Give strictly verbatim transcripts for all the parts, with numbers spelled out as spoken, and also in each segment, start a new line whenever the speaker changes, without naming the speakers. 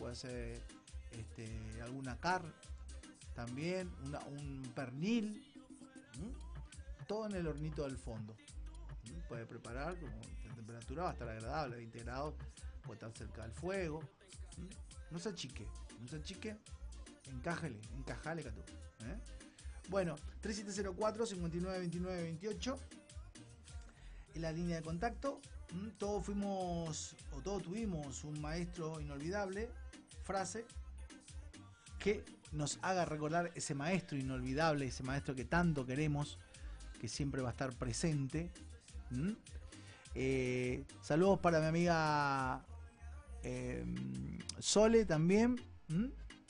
puede ser este, alguna carne también, una, un pernil, ¿m? Todo en el hornito del fondo. ¿M? Puede preparar, como la temperatura va a estar agradable, veinte grados, puede estar cerca del fuego. ¿M? No se achique, no se achique, encájale, encajale, Catu. ¿Eh? Bueno, tres siete cero cuatro, cinco nueve dos nueve dos ocho en la línea de contacto. ¿M? Todos fuimos, o todos tuvimos un maestro inolvidable, frase, que nos haga recordar ese maestro inolvidable, ese maestro que tanto queremos, que siempre va a estar presente. ¿Mm? Eh, saludos para mi amiga eh, Sole también. ¿Mm?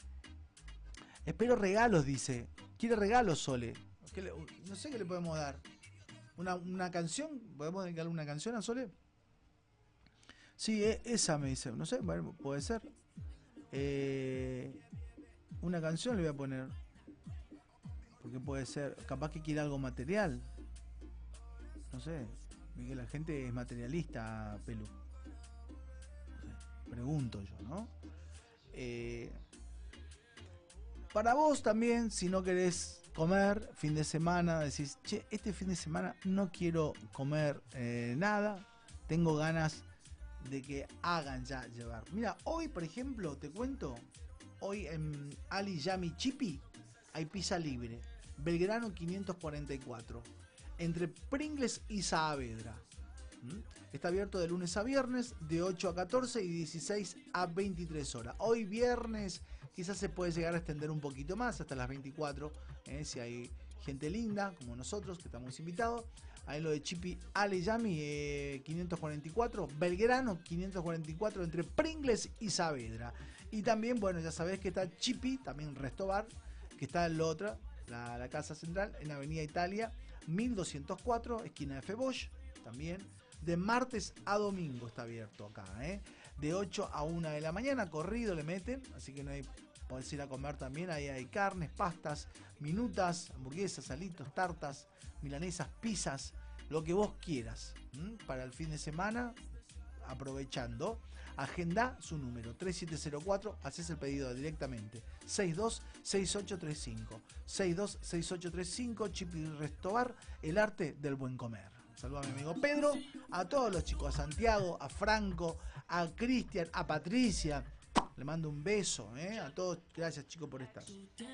Espero regalos, dice. ¿Quiere regalos, Sole? ¿Qué le, no sé qué le podemos dar. ¿Una, una canción? ¿Podemos dedicarle una canción a Sole? Sí, esa me dice. No sé, bueno, puede ser. Eh... Una canción le voy a poner. Porque puede ser. Capaz que quiere algo material. No sé. Que la gente es materialista, Pelu. No sé, pregunto yo, ¿no? Eh, para vos también, si no querés comer fin de semana, decís, che, este fin de semana no quiero comer eh, nada. Tengo ganas de que hagan ya llevar. Mira, hoy, por ejemplo, te cuento. Hoy en Ali Yami Chipi hay pizza libre. Belgrano quinientos cuarenta y cuatro. Entre Pringles y Saavedra. ¿Mm? Está abierto de lunes a viernes, de ocho a catorce y dieciséis a veintitrés horas. Hoy viernes quizás se puede llegar a extender un poquito más, hasta las veinticuatro. ¿eh? Si hay gente linda, como nosotros, que estamos invitados. Ahí lo de Chipi Ali Yami eh, quinientos cuarenta y cuatro, Belgrano quinientos cuarenta y cuatro, entre Pringles y Saavedra. Y también, bueno, ya sabés que está Chipi, también Resto Bar, que está en la otra, la, la casa central, en Avenida Italia, mil doscientos cuatro, esquina de Febosch, también. De martes a domingo está abierto acá, ¿eh? De ocho a una de la mañana, corrido le meten, así que no hay... Podés ir a comer también, ahí hay carnes, pastas, minutas, hamburguesas, salitos, tartas, milanesas, pizzas, lo que vos quieras. ¿Mm? Para el fin de semana, aprovechando. Agenda su número, tres siete cero cuatro, haces el pedido directamente. seis dos seis ocho tres cinco. seis dos seis ocho tres cinco, Chipi Resto Bar, el arte del buen comer. Saludos a mi amigo Pedro, a todos los chicos, a Santiago, a Franco, a Cristian, a Patricia. Le mando un beso, ¿eh? A todos. Gracias, chicos, por estar.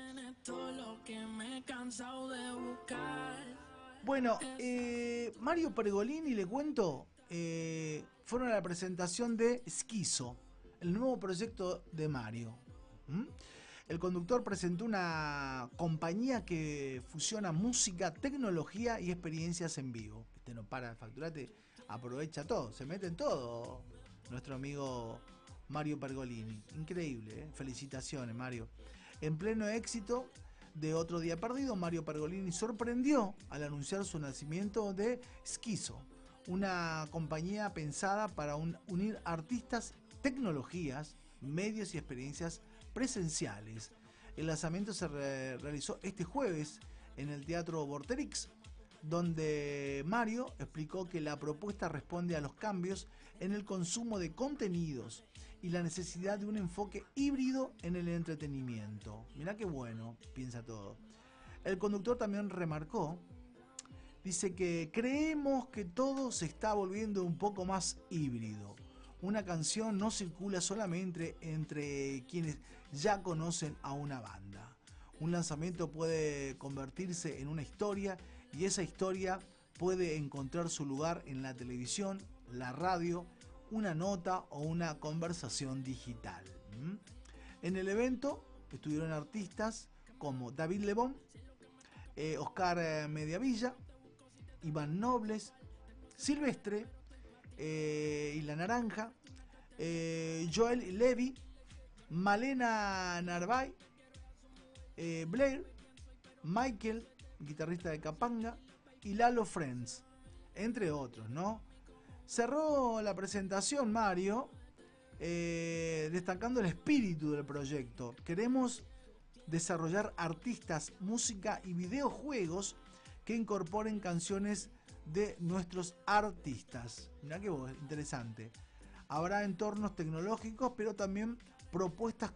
Bueno, eh, Mario Pergolini, le cuento, eh, fueron a la presentación de Esquizo, el nuevo proyecto de Mario. ¿Mm? El conductor presentó una compañía que fusiona música, tecnología y experiencias en vivo. Este no para de facturarte, aprovecha todo, se mete en todo nuestro amigo Mario Pergolini. Increíble, ¿eh? Felicitaciones, Mario. En pleno éxito de Otro Día Perdido, Mario Pergolini sorprendió al anunciar su nacimiento de Esquizo, una compañía pensada para un, unir artistas, tecnologías, medios y experiencias presenciales. El lanzamiento se re realizó este jueves en el Teatro Vorterix, donde Mario explicó que la propuesta responde a los cambios en el consumo de contenidos y la necesidad de un enfoque híbrido en el entretenimiento. Mirá qué bueno, piensa todo. El conductor también remarcó, dice que creemos que todo se está volviendo un poco más híbrido. Una canción no circula solamente entre quienes ya conocen a una banda. Un lanzamiento puede convertirse en una historia y esa historia puede encontrar su lugar en la televisión, la radio, una nota o una conversación digital. ¿Mm? En el evento estuvieron artistas como David Lebón, eh, Oscar Mediavilla, Iván Nobles, Silvestre eh, y La Naranja, eh, Joel Levy, Malena Narváez, eh, Blair, Michael, guitarrista de Capanga, y Lalo Friends, entre otros, ¿no? Cerró la presentación Mario eh, destacando el espíritu del proyecto. Queremos desarrollar artistas, música y videojuegos que incorporen canciones de nuestros artistas. Mirá que interesante. Habrá entornos tecnológicos, pero también propuestas